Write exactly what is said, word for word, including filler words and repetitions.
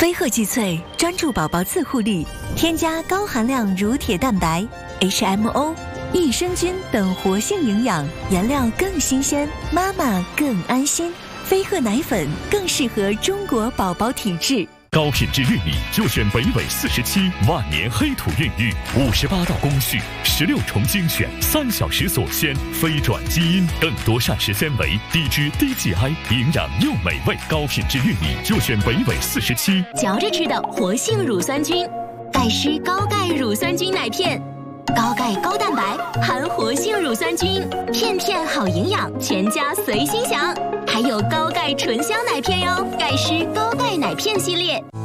飞鹤济萃专注宝宝自护力，添加高含量乳铁蛋白、H M O、益生菌等活性营养，原料更新鲜，妈妈更安心。飞鹤奶粉更适合中国宝宝体质。 高品质玉米就选北纬四十七万年黑土孕育，五十八道工序，十六重精选，三小时锁鲜，飞转基因，更多膳食纤维，低脂低 G I， 营养又美味。高品质玉米就选北纬四十七。 嚼着吃的活性乳酸菌，盖施高钙乳酸菌奶片。高钙高蛋白含活性乳酸菌，片片好营养，全家随心享。还有高钙醇香奶片哟，盖施高钙奶片系列。